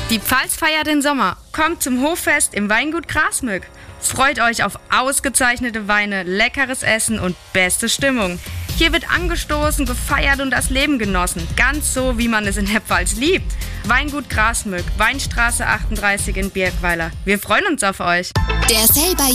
Die Pfalz feiert den Sommer. Kommt zum Hoffest im Weingut Grasmück. Freut euch auf ausgezeichnete Weine, leckeres Essen und beste Stimmung. Hier wird angestoßen, gefeiert und das Leben genossen. Ganz so, wie man es in der Pfalz liebt. Weingut Grasmück, Weinstraße 38 in Birkweiler. Wir freuen uns auf euch. Der Sale by